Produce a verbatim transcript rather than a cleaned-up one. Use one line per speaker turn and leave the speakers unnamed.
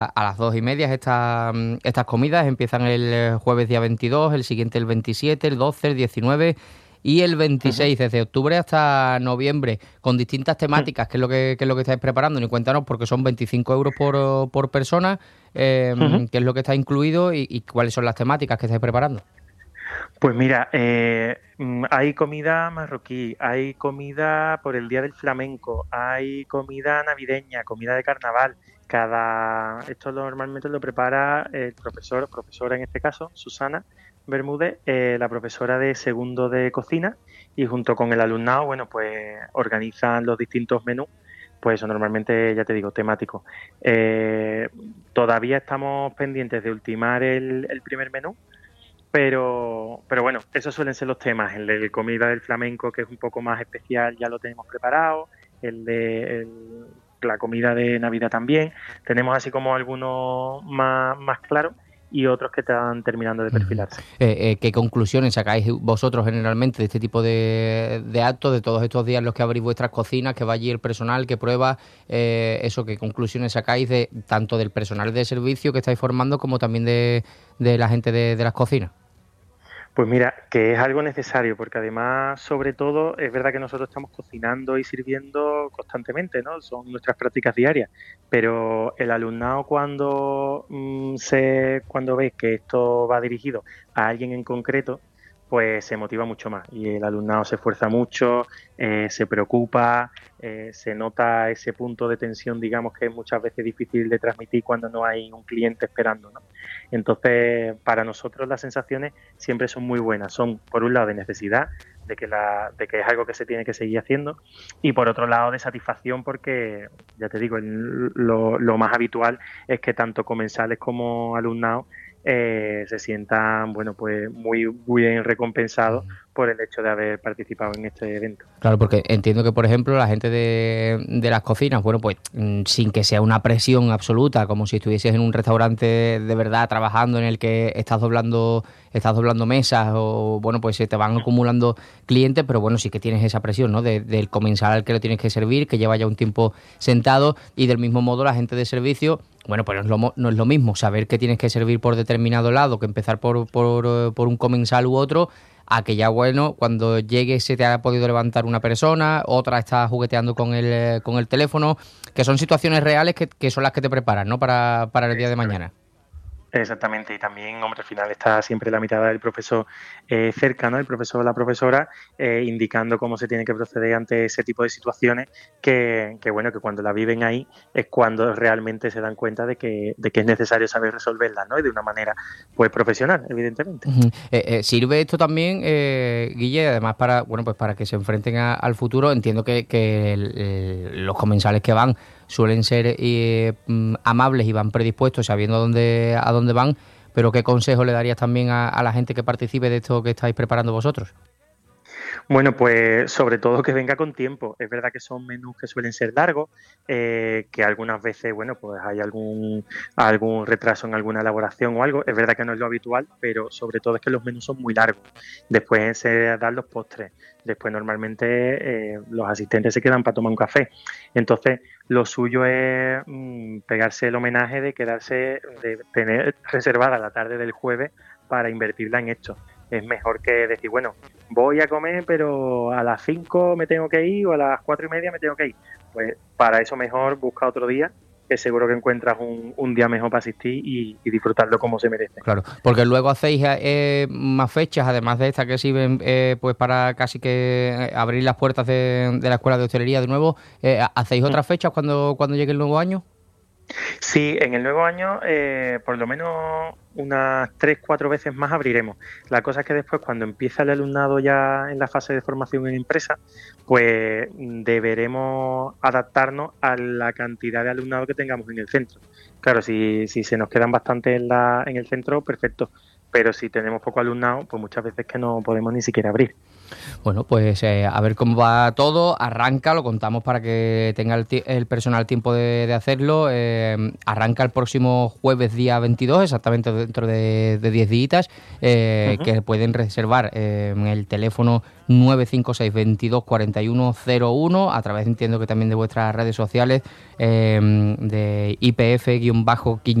A las dos y media estas, estas comidas empiezan el jueves día veintidós, el siguiente el veintisiete, el doce, el diecinueve y el
Ujú.
veintiséis, desde octubre hasta noviembre, con distintas temáticas. ¿Qué es lo que, qué es lo que estáis preparando? Ni cuéntanos, porque son veinticinco euros por, por persona,
Ujú.
eh, qué es lo que está incluido y, y cuáles son las temáticas que estáis preparando.
Pues mira, eh, mm, hay comida marroquí, hay comida por el Día del Flamenco, hay comida navideña, comida de carnaval. Cada, esto lo- normalmente lo prepara el profesor, profesora en este caso, Susana Bermúdez, eh, la profesora de segundo de cocina, y junto con el alumnado, bueno, pues organizan los distintos menús. Pues eso normalmente, ya te digo, temático. Eh, Todavía estamos pendientes de ultimar el, el primer menú, pero, pero bueno, esos suelen ser los temas. El de comida del flamenco, que es un poco más especial, ya lo tenemos preparado. El de el- la comida de Navidad también. Tenemos así como algunos más, más claros y otros que están terminando de
Ujú.
perfilarse.
Eh, eh, ¿qué conclusiones sacáis vosotros generalmente de este tipo de, de actos, de todos estos días en los que abrís vuestras cocinas, que va allí el personal, que prueba, eh, eso, qué conclusiones sacáis de tanto del personal de servicio que estáis formando como también de, de la gente de, de las cocinas?
Pues mira, que es algo necesario, porque además, sobre todo, es verdad que nosotros estamos cocinando y sirviendo constantemente, ¿no? Son nuestras prácticas diarias, pero el alumnado cuando mm, se, cuando ve que esto va dirigido a alguien en concreto, pues se motiva mucho más y el alumnado se esfuerza mucho, eh, se preocupa, eh, se nota ese punto de tensión, digamos, que es muchas veces difícil de transmitir cuando no hay un cliente esperando, ¿no? Entonces, para nosotros las sensaciones siempre son muy buenas. Son, por un lado, de necesidad, de que, la, de que es algo que se tiene que seguir haciendo, y por otro lado, de satisfacción, porque, ya te digo, el- lo, lo más habitual es que tanto comensales como alumnados eh, se sientan, bueno, pues muy, muy bien recompensados por el hecho de haber participado en este evento.
Claro, porque entiendo que, por ejemplo, la gente de, de las cocinas, bueno, pues mm, sin que sea una presión absoluta, como si estuvieses en un restaurante de verdad trabajando en el que estás doblando, estás doblando mesas o, bueno, pues se te van acumulando clientes, pero bueno, sí que tienes esa presión, ¿no? De- del comensal al que lo tienes que servir, que lleva ya un tiempo sentado y del mismo modo la gente de servicio. Bueno, pues no es, lo, mo- no es lo mismo saber que tienes que servir por determinado lado que empezar por, por, eh, por un comensal u otro, a que ya, bueno, cuando llegue se te ha podido levantar una persona, otra está jugueteando con el, eh, con el teléfono, que son situaciones reales que, que son las que te preparan, ¿no? Para, para el día de
Exactamente.
mañana.
Exactamente, y también, hombre, al final está siempre la mirada del profesor eh, cerca, ¿no? El profesor o la profesora eh, indicando cómo se tiene que proceder ante ese tipo de situaciones que, que, bueno, que cuando la viven ahí es cuando realmente se dan cuenta de que, de que es necesario saber resolverlas, ¿no? Y de una manera, pues, profesional, evidentemente.
Ujú. Eh, eh, sirve esto también, eh, Guille, además para, bueno, pues para que se enfrenten a- al futuro. Entiendo que, que el- el- los comensales que van suelen ser eh, mm, amables y van predispuestos sabiendo a dónde, a dónde van, pero ¿qué consejo le darías también a, a la gente que participe de esto que estáis preparando vosotros?
Bueno, pues sobre todo que venga con tiempo. Es verdad que son menús que suelen ser largos, eh, que algunas veces, bueno, pues hay algún, algún retraso en alguna elaboración o algo. Es verdad que no es lo habitual, pero sobre todo es que los menús son muy largos. Después se dan los postres. Después normalmente eh, los asistentes se quedan para tomar un café. Entonces, lo suyo es mm, pegarse el homenaje de quedarse, de tener reservada la tarde del jueves para invertirla en esto. Es mejor que decir, bueno, voy a comer, pero a las cinco me tengo que ir o a las cuatro y media me tengo que ir. Pues para eso mejor busca otro día, que seguro que encuentras un, un día mejor para asistir y, y disfrutarlo como se merece.
Claro, porque luego hacéis eh, más fechas, además de estas que sirven eh, pues para casi que eh, abrir las puertas de, de la escuela de hostelería de nuevo. Eh, ¿hacéis otras fechas cuando, cuando llegue el nuevo año?
Sí, en el nuevo año eh, por lo menos unas tres, cuatro veces más abriremos. La cosa es que después, cuando empieza el alumnado ya en la fase de formación en empresa, pues deberemos adaptarnos a la cantidad de alumnado que tengamos en el centro. Claro, si, si se nos quedan bastante en, la, en el centro, perfecto. Pero si tenemos poco alumnado, pues muchas veces que no podemos ni siquiera abrir.
Bueno, pues eh, a ver cómo va todo. Arranca, lo contamos para que tenga el, ti- el personal tiempo de, de hacerlo. Eh, arranca el próximo jueves día veintidós, exactamente dentro de, de diez días, eh,
Ujú.
que pueden reservar eh, en el teléfono nueve cinco seis, veintidós, cuarenta y uno cero uno, a través, entiendo que también de vuestras redes sociales, eh, de I P F-Quiñones